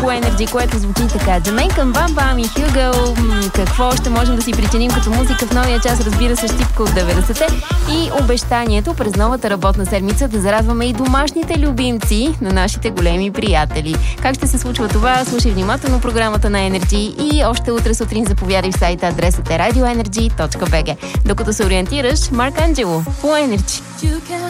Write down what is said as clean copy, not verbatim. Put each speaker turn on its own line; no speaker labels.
по Energy, което звучи така. Jamaican Bam Bam и Hugo. Какво ще можем да си причиним като музика в новия час, разбира се, щипка от 90-те. И обещанието през новата работна седмица да зарадваме и домашните любимци на нашите големи приятели. Как ще се случва това? Слушай внимателно програмата на Energy и още утре сутрин заповядай в сайта. Адресът е radioenergy.bg. Докато се ориентираш, Марк Анджело по Energy.